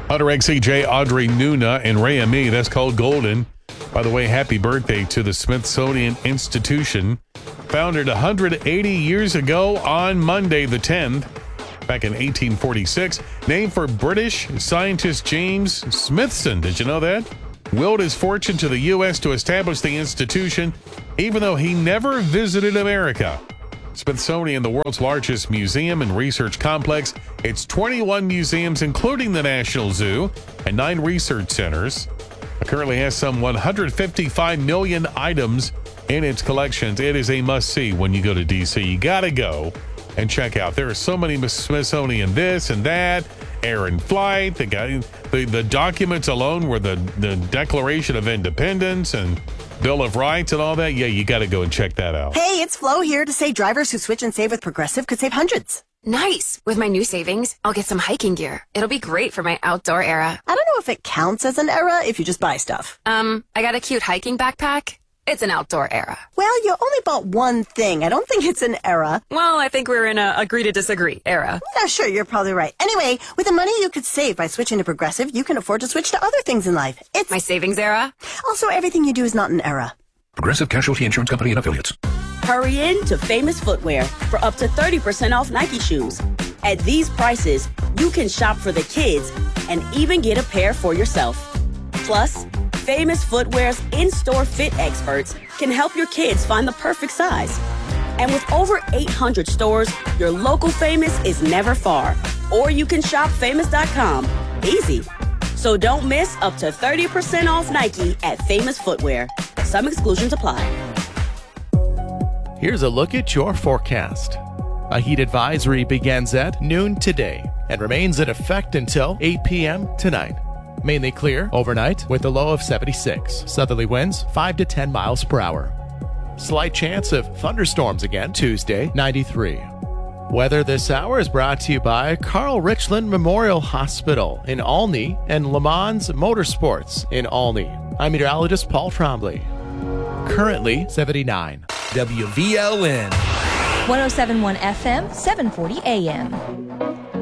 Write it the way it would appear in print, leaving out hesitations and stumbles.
Hunter XCJ, Audrey Nuna, and Ray Ami. That's called Golden. By the way, happy birthday to the Smithsonian Institution, founded 180 years ago on Monday the 10th, back in 1846. Named for British scientist James Smithson. Did you know that? Willed his fortune to the U.S. to establish the institution, even though he never visited America. Smithsonian, the world's largest museum and research complex. It's 21 museums, including the National Zoo, and 9 research centers. It currently has some 155 million items in its collections. It is a must-see when you go to D.C. You got to go and check out. There are so many Smithsonian this and that, air and flight, the documents alone were the Declaration of Independence and Bill of Rights and all that. Yeah, you got to go and check that out. Hey, it's Flo here to say drivers who switch and save with Progressive could save hundreds. Nice. With my new savings, I'll get some hiking gear. It'll be great for my outdoor era. I don't know if it counts as an era if you just buy stuff. I got a cute hiking backpack. It's an outdoor era. Well, you only bought one thing. I don't think it's an era. Well, I think we're in a agree to disagree era. Yeah, sure, you're probably right. Anyway, with the money you could save by switching to Progressive, you can afford to switch to other things in life. It's my savings era. Also, everything you do is not an era. Progressive Casualty Insurance Company and Affiliates. Hurry in to Famous Footwear for up to 30% off Nike shoes. At these prices, you can shop for the kids and even get a pair for yourself. Plus, Famous Footwear's in-store fit experts can help your kids find the perfect size. And with over 800 stores, your local Famous is never far. Or you can shop famous.com. Easy. So don't miss up to 30% off Nike at Famous Footwear. Some exclusions apply. Here's a look at your forecast. A heat advisory begins at noon today and remains in effect until 8 p.m. tonight. Mainly clear overnight with a low of 76. Southerly winds 5 to 10 miles per hour. Slight chance of thunderstorms again Tuesday, 93. Weather this hour is brought to you by Carl Richland Memorial Hospital in Olney and Le Mans Motorsports in Olney. I'm meteorologist Paul Trombley. Currently 79. WVLN 107.1 FM, 740 AM.